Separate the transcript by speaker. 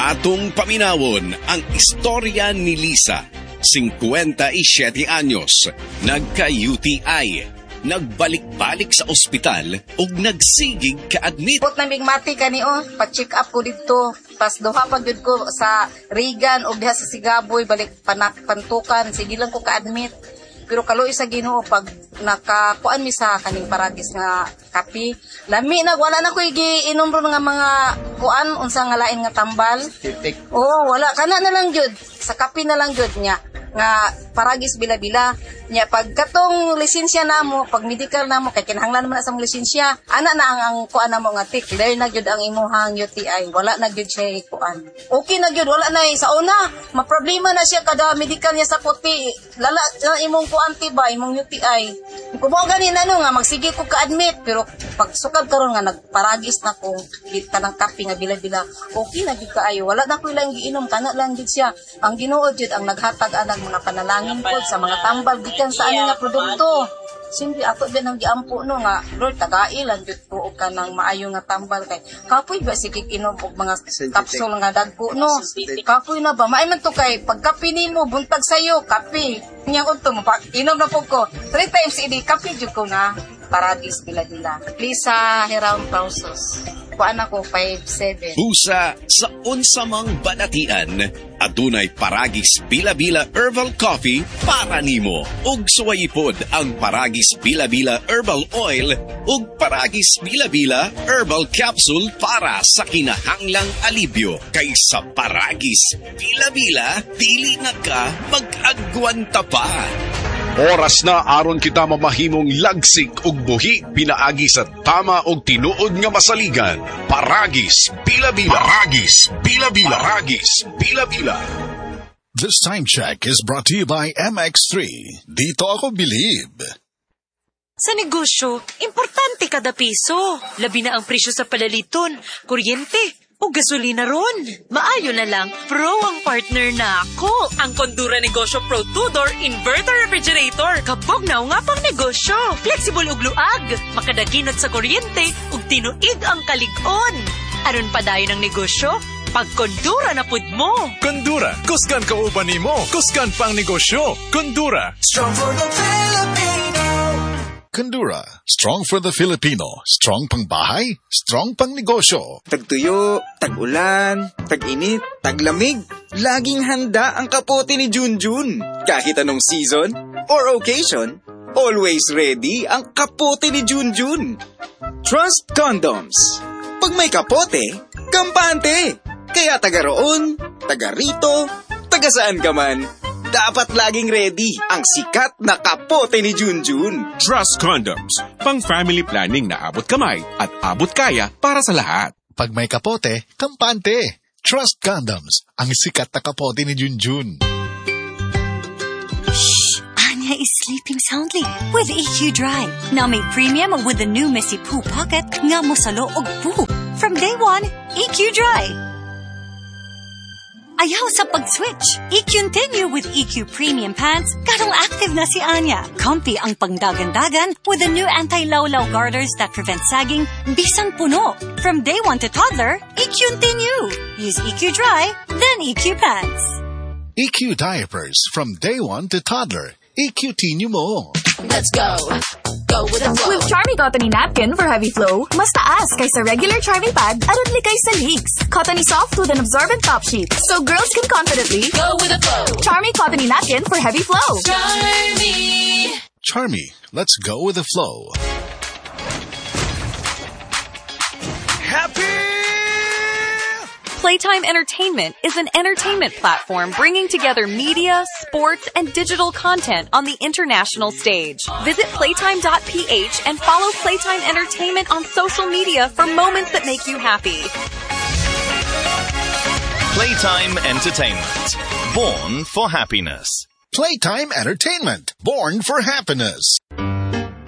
Speaker 1: Atong paminawon ang istorya ni Lisa, 57 anyos, nagka-UTI, nagbalik-balik sa ospital ug nagsigig ka-admit.
Speaker 2: Put na migmati kani pa-check up ko dito. Pas duha pag jud ko sa Regan ug diha sa Sigaboy balik pantukan, sige lang ko ka-admit. Pero kaloy sa Ginoo pag nakakuan mi sa kaning paragis nga kape, lami na wala na ko giinom ron nga mga kuan unsa nga lain nga tambal. Wala kana na lang jud sa kape na lang jud nya nga paragis bila-bila nya pag katong lisensya namo pag medical namo kay kinahanglan man sa lisensya ana na ang kuan namo nga clear na gyud ang imuhang UTI, wala na gyud siya kuan, okay na gyud, wala na sa una maproblema na siya kada medical niya sa puti lala na imong kuan tiba imong UTI kumo gani na nga magsige ko ka-admit pero pag sukad karon nga nagparagis na ko kanang kape nga bila-bila okay na gyud kaayo, wala na ko ilang giinom kana lang gyud siya. Ang Ginoo jud ang naghatag anang mga panalangin pod sa mga tambal gikan sa ani nga produkto. Simple ato din ang giampo no nga Lord tagailan jud ko og kanang maayo nga tambal kay kapoy ba sige inom og mga capsule nga dagko no. Kapoy na ba maay man to kay pagkape nimo buntag sayo kape. Nya unto mo inom na pud ko 3 times a day kape jud ko na paragis bila-bila. Lisa Heround Pausos. Kuan ako 5'7".
Speaker 1: Busa sa unsamang banatian, adunay paragis bila-bila herbal coffee para nimo. Ug suwayipod ang paragis bila-bila herbal oil ug paragis bila-bila herbal capsule para sa kinahanglang alibyo. Kaysa paragis bila-bila, dili na ka mag-agwanta pa.
Speaker 3: Oras na aron kita mamahimong lagsik ug buhi pinaagi sa tama ug tinuod nga masaligan. Paragis bila-bila. Paragis bila-bila. Paragis bila-bila.
Speaker 4: This time check is brought to you by MX3. Dito ako believe.
Speaker 5: Sa negosyo, importante kada piso. Labi na ang presyo sa palaliton, kuryente, o gasolina ron. Maayo na lang, Pro ang partner na ako. Ang Condura Negosyo Pro 2-door Inverter Refrigerator. Kabog na nga pang negosyo. Flexible ug luag. Makadaginot sa kuryente ug tinuig ang kalig-on. Aron pa dayon ang negosyo, pag Condura na pud mo.
Speaker 6: Condura, kusgan kauban nimo. Kusgan pang negosyo. Condura.
Speaker 7: Strong for the Filipino.
Speaker 4: Condura, strong for the Filipino. Strong pang bahay, strong pang negosyo.
Speaker 8: Tagtuyo, tag-ulan, tag-init, taglamig. Laging handa ang kapote ni Junjun. Kahit anong season or occasion, always ready ang kapote ni Junjun. Trust Condoms. Pag may kapote, kampante. Kaya taga roon, taga rito, taga saan ka man, dapat laging ready ang sikat na kapote ni Junjun.
Speaker 3: Trust Condoms. Pang family planning na abot kamay at abot kaya para sa lahat.
Speaker 4: Pag may kapote, kampante. Trust Condoms, ang sikat na kapote ni Junjun.
Speaker 9: Shh! Anya is sleeping soundly with EQ Dry. Now made premium with the new Messy Poo Pocket nga mosalo og poo. From day one, EQ Dry. Ayaw sa pag-switch. I-continue with EQ Premium Pants. Karong active na si Anya. Comfy ang pangdagan-dagan with the new anti-lawlaw garters that prevent sagging. Bisan puno. From day one to toddler, I-continue. Use EQ Dry, then EQ Pants.
Speaker 4: EQ Diapers from day one to toddler. EQ-tinyo mo.
Speaker 10: Let's go. Go with the flow.
Speaker 11: With Charmy Cottony Napkin for heavy flow, mas taas kaysa regular Charmy Pad aron likay sa leaks. Cottony soft with an absorbent top sheet, so girls can confidently
Speaker 10: go with the flow.
Speaker 11: Charmy Cottony Napkin for heavy flow.
Speaker 10: Charmy.
Speaker 4: Charmy, let's go with the flow.
Speaker 6: Happy!
Speaker 5: Playtime Entertainment is an entertainment platform bringing together media, sports, and digital content on the international stage. Visit playtime.ph and follow Playtime Entertainment on social media for moments that make you happy.
Speaker 12: Playtime Entertainment. Born for happiness.
Speaker 4: Playtime Entertainment. Born for happiness.